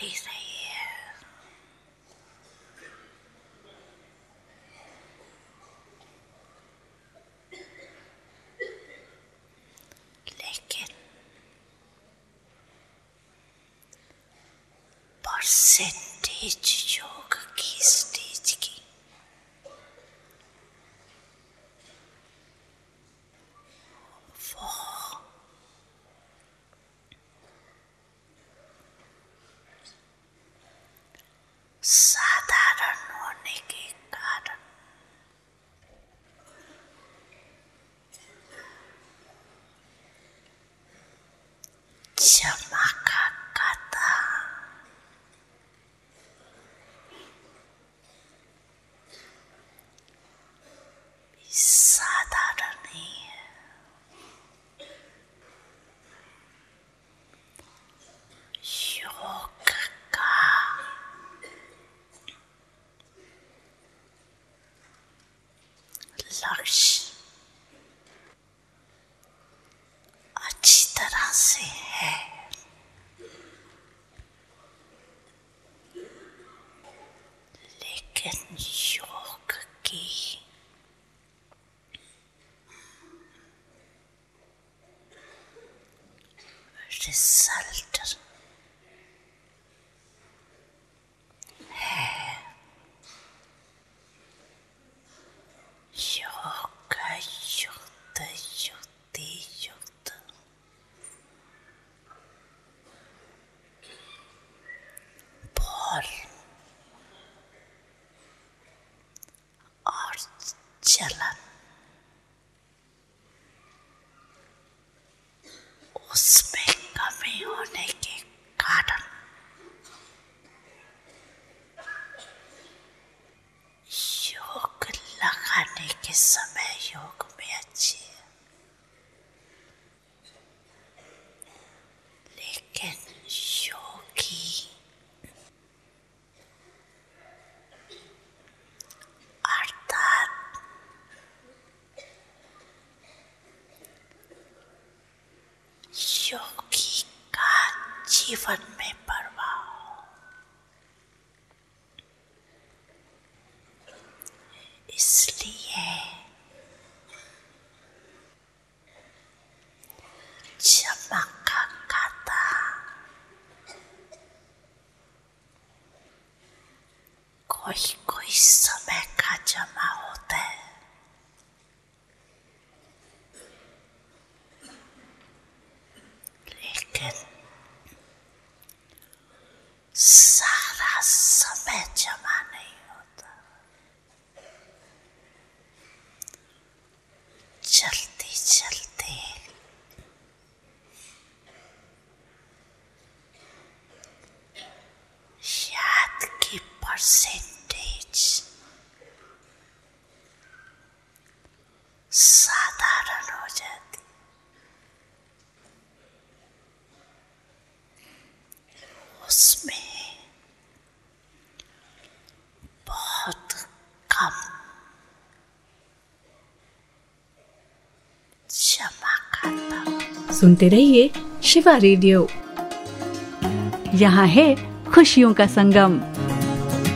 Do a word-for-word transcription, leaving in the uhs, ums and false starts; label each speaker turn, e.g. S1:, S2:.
S1: ही रही है। लेकिन परसेंटेज योग की स्टेज की वो साधारण होने के कारण जमा का खाता साधारण ही है। योग का लक्ष्य अच्छी तरह से है, लेकिन योग की रिजल्ट है योग युक्त युक्ति युक्त बोल और चलन। उसमें कमी होने के कारण योग लगाने के समय योग में अच्छी है, लेकिन योगी अर्थात योगी का जीवन में प्रभाव इसलिए जमा का खाता कोई कोई समय का जमा होता है, लेकिन सारा समय जमा नहीं होता। चलते चलते याद की परसेंटेज साधारण हो जाती, उसमें बहुत कम जमा खाता।
S2: सुनते रहिए शिवा रेडियो। यहाँ है खुशियों का संगम।